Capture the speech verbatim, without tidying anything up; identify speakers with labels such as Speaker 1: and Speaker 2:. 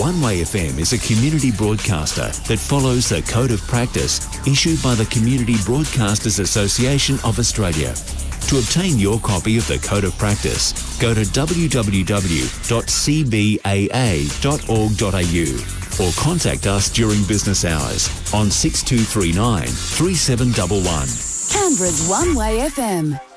Speaker 1: One Way F M is a community broadcaster that follows the Code of Practice issued by the Community Broadcasters Association of Australia. To obtain your copy of the Code of Practice, go to w w w dot c b a a dot org dot a u or contact us during business hours on six two three nine, three seven one one.
Speaker 2: Canberra's One Way F M.